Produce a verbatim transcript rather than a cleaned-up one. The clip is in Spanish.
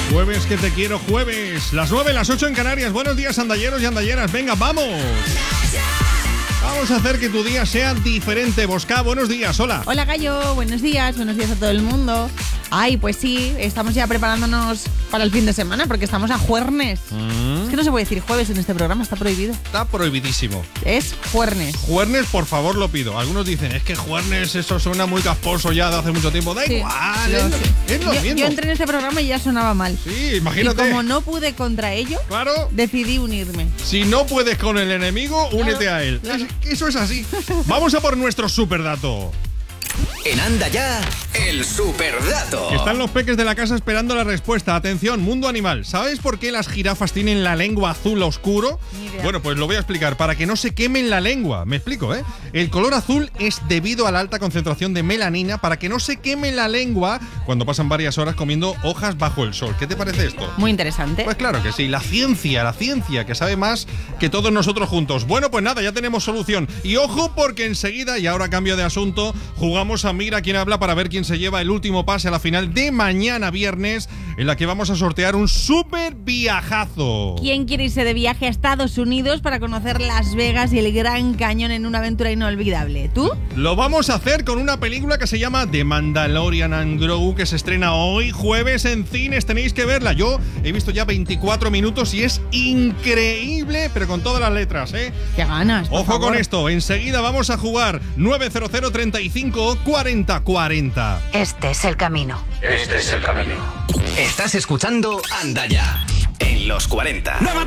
Jueves que te quiero, jueves. Las nueve, las ocho en Canarias. Buenos días, andalleros y andalleras. Venga, vamos. Vamos a hacer que tu día sea diferente. Bosca, buenos días, hola. Hola, Gallo, buenos días, buenos días a todo el mundo. Ay, pues sí, estamos ya preparándonos para el fin de semana porque estamos a juernes. Mm. Es que no se puede decir jueves en este programa, está prohibido. Está prohibidísimo. Es juernes. Juernes, por favor, lo pido. Algunos dicen, es que juernes, eso suena muy casposo ya de hace mucho tiempo. Da sí, igual, es, lo, es lo yo, mismo. Yo entré en este programa y ya sonaba mal. Sí, imagínate. Y como no pude contra ello, claro, decidí unirme. Si no puedes con el enemigo, claro, únete a él. Claro. Es, eso es así. Vamos a por nuestro superdato. En Anda Ya, el superdato. Están los peques de la casa esperando la respuesta. Atención, mundo animal. ¿Sabes por qué las jirafas tienen la lengua azul oscuro? Bueno, pues lo voy a explicar. Para que no se quemen la lengua. Me explico, ¿eh? El color azul es debido a la alta concentración de melanina para que no se queme la lengua cuando pasan varias horas comiendo hojas bajo el sol. ¿Qué te parece esto? Muy interesante. Pues claro que sí. La ciencia, la ciencia, que sabe más que todos nosotros juntos. Bueno, pues nada, ya tenemos solución. Y ojo, porque enseguida, y ahora cambio de asunto, jugamos a Mira quién habla para ver quién se lleva el último pase a la final de mañana viernes, en la que vamos a sortear un súper viajazo. ¿Quién quiere irse de viaje a Estados Unidos para conocer Las Vegas y el Gran Cañón en una aventura inolvidable? ¿Tú? Lo vamos a hacer con una película que se llama The Mandalorian and Grogu, que se estrena hoy jueves en cines. Tenéis que verla. Yo he visto ya veinticuatro minutos y es increíble, pero con todas las letras, ¿eh? ¡Qué ganas! Ojo favor. Con esto. Enseguida vamos a jugar nueve cero cero treinta y cinco cuarenta cuarenta. Este es el camino. Este es el camino. Estás escuchando Anda Ya en los cuarenta.